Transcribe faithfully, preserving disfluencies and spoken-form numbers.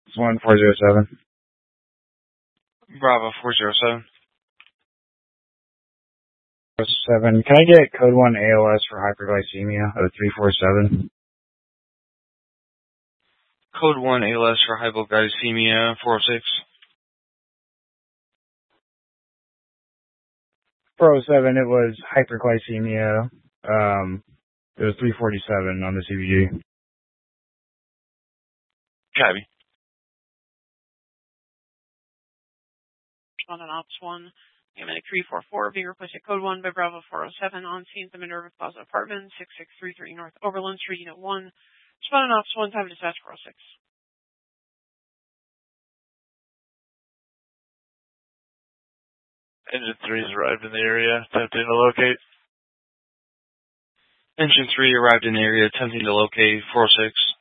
It's one four zero seven. Bravo four zero seven. Seven. Can I get code one A L S for hyperglycemia of three four seven? Code one A L S for hypoglycemia four oh six. four oh seven, it was hyperglycemia. Um, it was three forty-seven on the C B G. Copy. On an Ops one, Dominic three four four, being replaced at Code one by Bravo four oh seven, on scene at the Minerva Plaza Apartment, six six three three North Overland Street, Unit one. Respond on Ops one, time of dispatch four oh six. Engine three has arrived in the area, attempting to locate. Engine three arrived in the area attempting to locate four oh six.